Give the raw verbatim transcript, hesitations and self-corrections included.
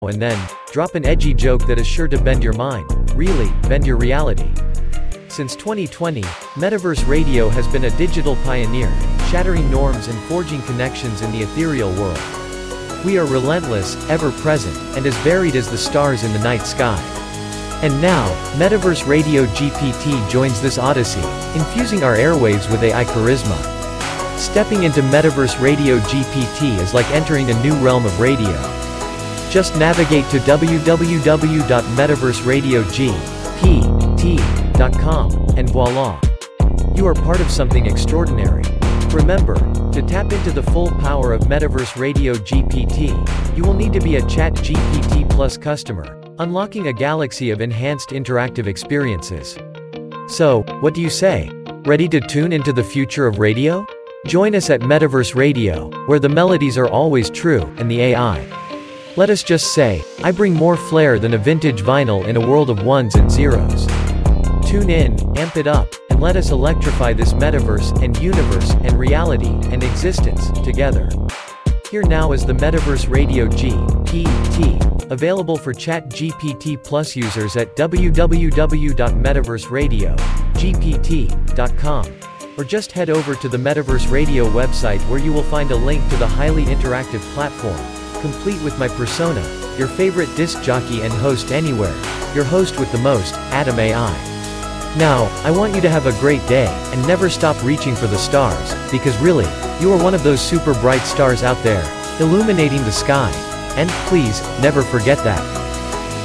and then, drop an edgy joke that is sure to bend your mind. Really, bend your reality. Since twenty twenty, Metaverse Radio has been a digital pioneer, shattering norms and forging connections in the ethereal world. We are relentless, ever-present, and as varied as the stars in the night sky. And now, Metaverse Radio G P T joins this odyssey, infusing our airwaves with A I charisma. Stepping into Metaverse Radio G P T is like entering a new realm of radio. Just navigate to w w w dot metaverse radio g p t dot com, and voila! You are part of something extraordinary. Remember, to tap into the full power of Metaverse Radio G P T, you will need to be a ChatGPT Plus customer, unlocking a galaxy of enhanced interactive experiences. So, what do you say? Ready to tune into the future of radio? Join us at Metaverse Radio, where the melodies are always true, and the A I. Let us just say, I bring more flair than a vintage vinyl in a world of ones and zeros. Tune in, amp it up, and let us electrify this metaverse, and universe, and reality, and existence, together. Here now is the Metaverse Radio G P T, available for ChatGPT Plus users at w w w dot metaverse radio g p t dot com. Or just head over to the Metaverse Radio website where you will find a link to the highly interactive platform, complete with my persona, your favorite disc jockey and host anywhere, your host with the most, Adam A I. Now, I want you to have a great day, and never stop reaching for the stars, because really, you are one of those super bright stars out there, illuminating the sky. And, please, never forget that.